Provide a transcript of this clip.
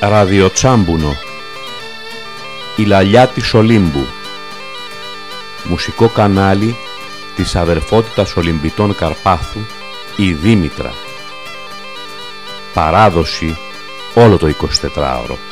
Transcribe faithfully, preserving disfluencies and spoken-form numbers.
Ραδιοτσάμπουνο, η λαλιά της Ολύμπου, μουσικό κανάλι της αδερφότητας Ολυμπητών Καρπάθου, η Δήμητρα. Παράδοση όλο το εικοσιτετράωρο.